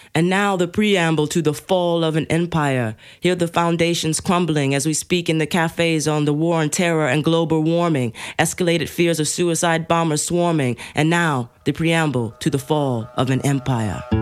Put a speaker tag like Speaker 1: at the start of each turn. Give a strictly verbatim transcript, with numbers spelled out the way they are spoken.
Speaker 1: And now the preamble to the fall of an empire. Hear the foundations crumbling as we speak in the cafes on the war on terror and global warming, escalated fears of suicide bombers swarming, and now the preamble to the fall of an empire.